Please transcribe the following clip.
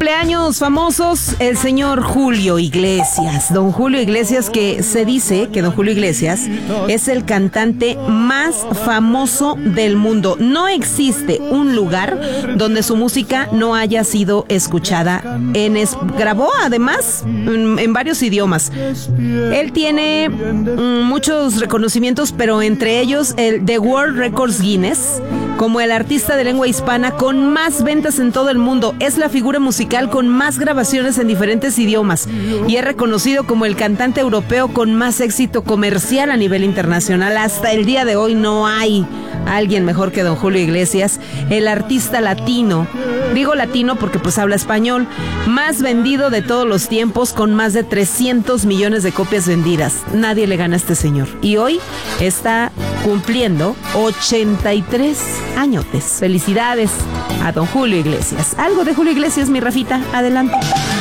cumpleaños famosos, el señor Julio Iglesias. Don Julio Iglesias, que se dice que don Julio Iglesias es el cantante más famoso del mundo. No existe un lugar donde su música no haya sido escuchada. Grabó además en varios idiomas. Él tiene muchos reconocimientos, pero entre ellos el The World Records Guinness, como el artista de lengua hispana con más ventas en todo el mundo. Es la figura musical con más grabaciones en diferentes idiomas y es reconocido como el cantante europeo con más éxito comercial a nivel internacional. Hasta el día de hoy no hay alguien mejor que don Julio Iglesias, el artista latino. Digo latino porque pues habla español, más vendido de todos los tiempos, con más de 300 millones de copias vendidas. Nadie le gana a este señor. Y hoy está cumpliendo 83 añotes. Felicidades a don Julio Iglesias. Algo de Julio Iglesias, mi Rafita, adelante.